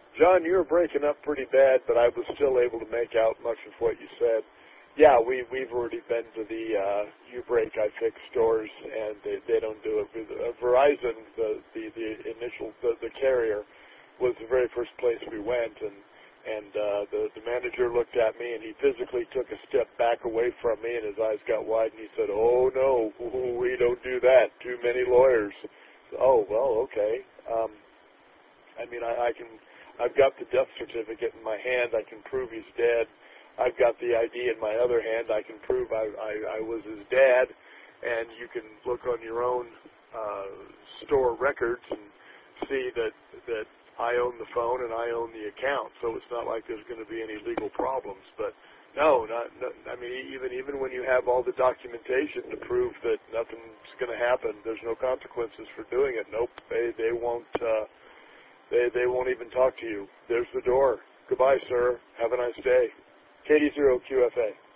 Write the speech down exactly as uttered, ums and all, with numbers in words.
John, you were breaking up pretty bad, but I was still able to make out much of what you said. Yeah, we, we've already been to the uh, U-Break iFix stores, and they, they don't do it. Uh, Verizon, the, the, the initial, the, the carrier, was the very first place we went, and, and uh, the, the manager looked at me, and he physically took a step back away from me, and his eyes got wide, and he said, oh, no, we don't do that. Too many lawyers. Oh, well, okay. Um, I mean, I, I can, I've got the death certificate in my hand. I can prove he's dead. I've got the I D in my other hand. I can prove I, I, I was his dad, and you can look on your own uh, store records and see that that I own the phone and I own the account. So it's not like there's going to be any legal problems. But no, not, not I mean, even even when you have all the documentation to prove that nothing's going to happen, there's no consequences for doing it. Nope, they they won't uh, they they won't even talk to you. There's the door. Goodbye, sir. Have a nice day. K D zero Q F A.